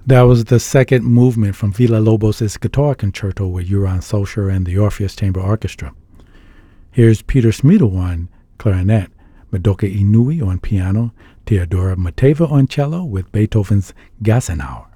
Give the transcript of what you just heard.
That was the second movement from Villa-Lobos' Guitar Concerto with Joran Solskjaer and the Orpheus Chamber Orchestra. Here's Peter Smedel on clarinet, Madoka Inui on piano, Teodora Mateva on cello with Beethoven's Gassenhauer.